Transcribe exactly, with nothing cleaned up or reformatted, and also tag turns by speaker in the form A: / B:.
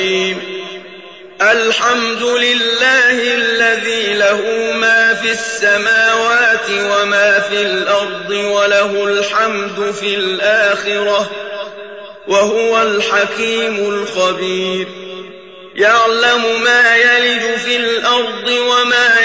A: الحمد لله الذي له ما في السماوات وما في الأرض وله الحمد في الآخرة وهو الحكيم الخبير. يعلم ما يلج في الأرض وما